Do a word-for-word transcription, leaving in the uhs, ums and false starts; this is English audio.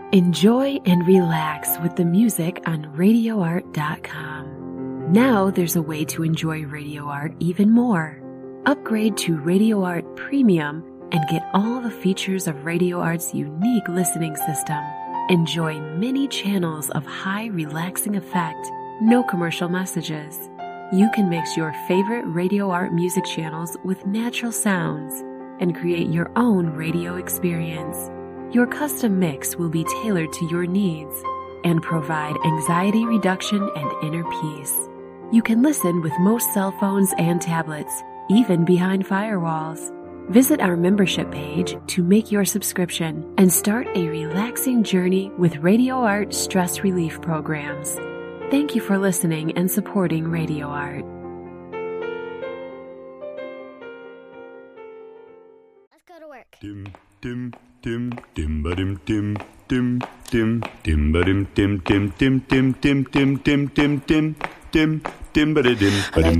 Enjoy and relax with the music on radio art dot com. Now there's a way to enjoy Radio Art even more. Upgrade to Radio Art Premium and get all the features of Radio Art's unique listening system. Enjoy many channels of high relaxing effect, no commercial messages. You can mix your favorite Radio Art music channels with natural sounds and create your own radio experience. Your custom mix will be tailored to your needs and provide anxiety reduction and inner peace. You can listen with most cell phones and tablets, even behind firewalls. Visit our membership page to make your subscription and start a relaxing journey with Radio Art stress relief programs. Thank you for listening and supporting Radio Art. Let's go to work. Dim, dim, dim, dim, ba-dim, dim, dim, dim, dim, ba-dim, dim, dim, dim, dim, dim, dim, dim, dim, dim, dim, dim, ba-da-dim, ba-dim,